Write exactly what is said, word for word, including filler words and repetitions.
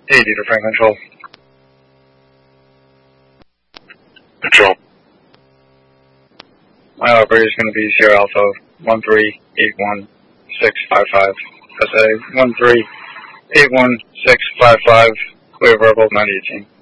eighty to Franklin Control. Control. My operator is going to be Sierra Alpha one three eight one six five five. S A one three eight one six five five. Clear verbal ninety eighteen.